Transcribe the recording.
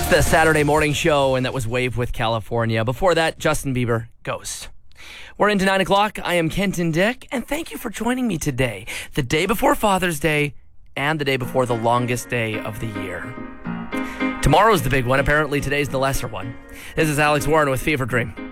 The Saturday morning show, and that was Wave with California. Before that, Justin Bieber, Ghost. We're into 9 o'clock. I am Kenton Dick, and thank you for joining me today, the day before Father's Day and the day before the longest day of the year. Tomorrow's the big one. Apparently, today's the lesser one. This is Alex Warren with Fever Dream.